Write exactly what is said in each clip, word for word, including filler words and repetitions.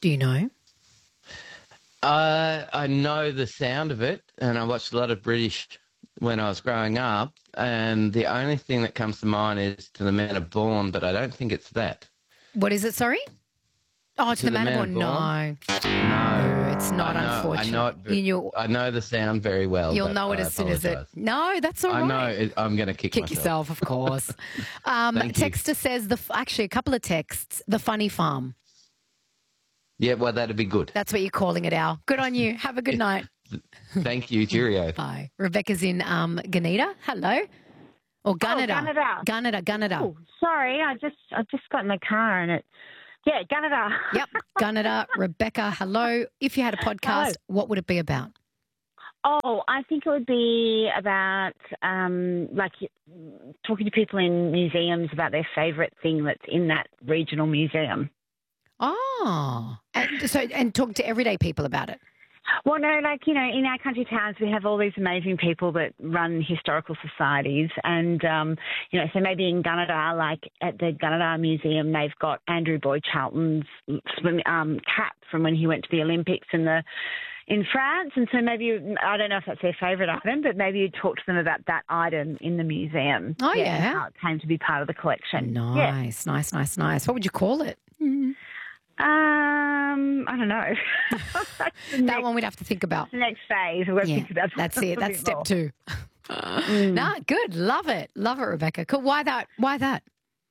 Do you know? Uh, I know the sound of it, and I watched a lot of British when I was growing up, and the only thing that comes to mind is To the Man of Born, but I don't think it's that. What is it, sorry? Oh, to, To the, the Man of Man Born. of Born? No. No. No, it's not, I know, unfortunate. I know it. ve- You knew, I know the sound very well. you'll but know it I as soon as it. apologise. No, that's all I right. know it, I'm going to kick, Kick myself. yourself, of course. Um, Thank you. Texter says, the actually, a couple of texts, The Funny Farm. Yeah, well, that'd be good. That's what you're calling it, Al. Good on you. Have a good night. Thank you. Cheerio. Bye. Rebecca's in um, Gunita. Hello. Or Gunnedah. Gunnedah. Gunnedah, Gunnedah. Oh, sorry, I just I just got in the car and it. Yeah, Gunnedah. Yep, Gunnedah. Rebecca, hello. If you had a podcast, Hello. what would it be about? Oh, I think it would be about um, like talking to people in museums about their favourite thing that's in that regional museum. Oh, and so and talk to everyday people about it. Well, no, like, you know, in our country towns, we have all these amazing people that run historical societies. And, um, you know, so maybe in Gunnedah, like at the Gunnedah Museum, they've got Andrew Boyd Charlton's swim, um, cap from when he went to the Olympics in the in France. And so maybe, I don't know if that's their favourite item, but maybe you talk to them about that item in the museum. Oh, yeah. and how it came to be part of the collection. Nice, nice, nice, nice. What would you call it? Yeah. Um, I don't know. That one we'd have to think about. The next phase. We'll Yeah, think about that's that a it. That's bit step more. two. Mm. Nah, good. Love it. Love it, Rebecca. Cool. Why that? Why that?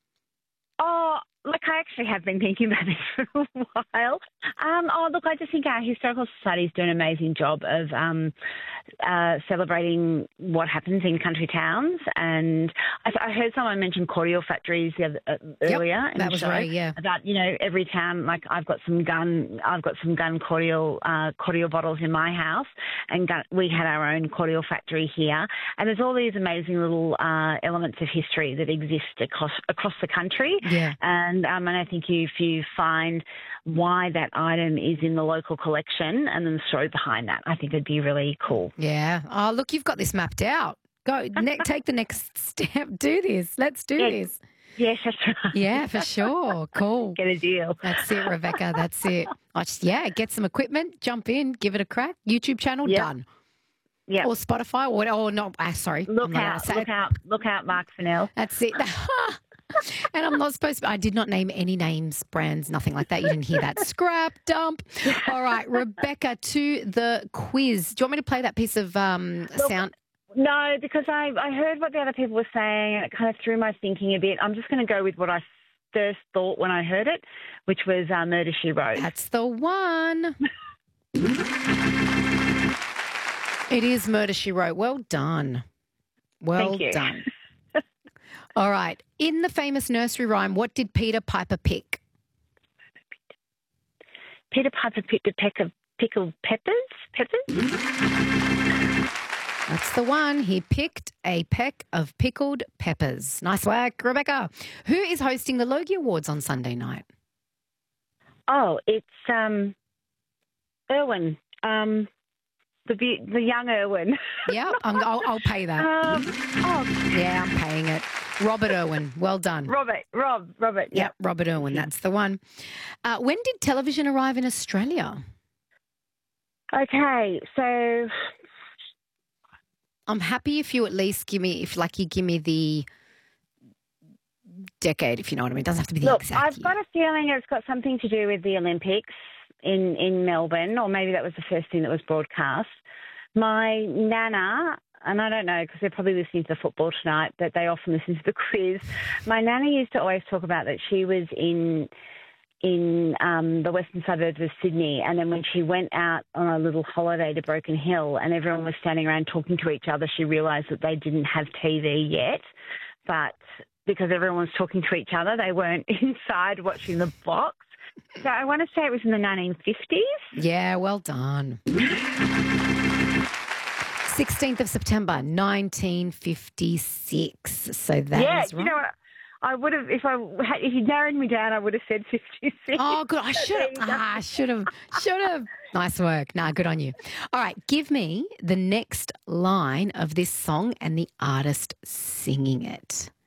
Oh, look, I actually have been thinking about this for a while. Um, oh, look, I just think our historical societies do an amazing job of um, uh, celebrating what happens in country towns. And I, I heard someone mention cordial factories the other, uh, earlier. in that the was show right, yeah. About, you know, every town. Like I've got some gun, I've got some gun cordial uh, cordial bottles in my house, and gun, we had our own cordial factory here. And there's all these amazing little uh, elements of history that exist across across the country. Yeah. And um, and I think if you find why that item is in the local collection and then the story behind that, I think it'd be really cool. Yeah. Oh, look, you've got this mapped out. Go, ne- take the next step. Do this. Let's do Yeah. this. Yes, that's right. Yeah, for sure. Cool. Get a deal. That's it, Rebecca. That's it. I just, yeah, get some equipment, jump in, give it a crack. YouTube channel, Yep. done. Yeah. Or Spotify, or, or no, ah, sorry. I'm Look not allowed out, to say look it. out, look out, Mark Fennell. That's it. And I'm not supposed to, I did not name any names, brands, nothing like that. You didn't hear that. Scrap dump. All right, Rebecca, to the quiz. Do you want me to play that piece of um, Look, sound? No, because I, I heard what the other people were saying and it kind of threw my thinking a bit. I'm just going to go with what I first thought when I heard it, which was uh, Murder, She Wrote. That's the one. It is Murder, She Wrote. Well done. Well Thank you. done. All right. In the famous nursery rhyme, what did Peter Piper pick? Peter Piper picked a peck of pickled peppers. Peppers? That's the one. He picked a peck of pickled peppers. Nice work, Rebecca. Who is hosting the Logie Awards on Sunday night? Oh, it's um, Irwin. Um, the be- the young Irwin. Yeah, I'm, I'll, I'll pay that. um, oh, Yeah, I'm paying it. Robert Irwin. Well done. Robert. Rob. Robert. Yeah, Robert Irwin. That's the one. Uh, when did television arrive in Australia? Okay, so I'm happy if you at least give me, if like you give me the decade, if you know what I mean. It doesn't have to be the look, exact I've year. got a feeling it's got something to do with the Olympics in, in Melbourne, or maybe that was the first thing that was broadcast. My nana, and I don't know because they're probably listening to the football tonight, but they often listen to the quiz. My nana used to always talk about that she was in in um, the western suburbs of Sydney, and then when she went out on a little holiday to Broken Hill and everyone was standing around talking to each other, she realised that they didn't have T V yet, but because everyone was talking to each other, they weren't inside watching the box. So I want to say it was in the nineteen fifties. Yeah, well done. sixteenth of September, nineteen fifty-six. So that Yeah, is you right. know what? I would have, if I had, if you narrowed me down, I would have said fifty-six. Oh, good. I should have. Ah, I should have. Should have. Nice work. Nah, good on you. All right. Give me the next line of this song and the artist singing it.